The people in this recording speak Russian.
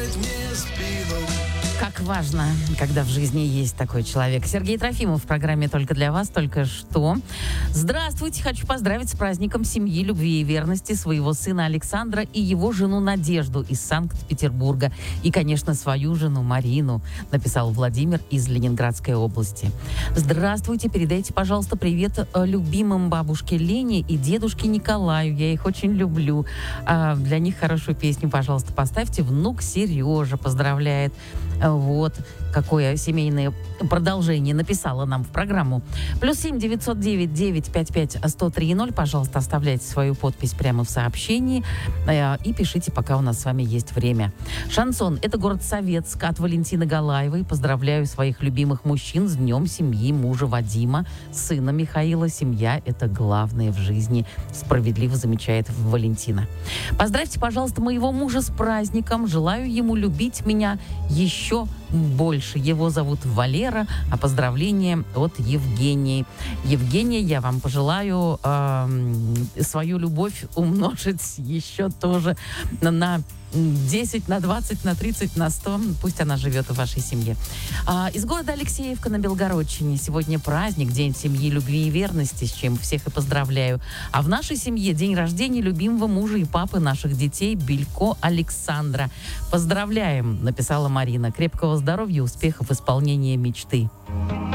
Как важно, когда в жизни есть такой человек. Сергей Трофимов в программе «Только для вас», только что. Здравствуйте, хочу поздравить с праздником семьи, любви и верности своего сына Александра и его жену Надежду из Санкт-Петербурга. И, конечно, свою жену Марину, написал Владимир из Ленинградской области. Здравствуйте, передайте, пожалуйста, привет любимым бабушке Лене и дедушке Николаю. Я их очень люблю. Для них хорошую песню, пожалуйста, поставьте. Внук Сережа поздравляет. Вот, какое семейное продолжение написала нам в программу. +7 909 955 1030. Пожалуйста, оставляйте свою подпись прямо в сообщении и пишите, пока у нас с вами есть время. Шансон. Это город Советск от Валентины Галаевой. Поздравляю своих любимых мужчин с днем семьи, мужа Вадима, сына Михаила. Семья – это главное в жизни. Справедливо замечает Валентина. Поздравьте, пожалуйста, моего мужа с праздником. Желаю ему любить меня еще больше. Его зовут Валера, а поздравления от Евгении. Евгения, я вам пожелаю свою любовь умножить еще тоже на 10, на 20, на 30, на 100. Пусть она живет в вашей семье. Из города Алексеевка на Белгородчине. Сегодня праздник, День семьи, любви и верности, с чем всех и поздравляю. А в нашей семье день рождения любимого мужа и папы наших детей Белько Александра. Поздравляем, написала Марина. Крепкого здоровья, успехов, исполнения мечты.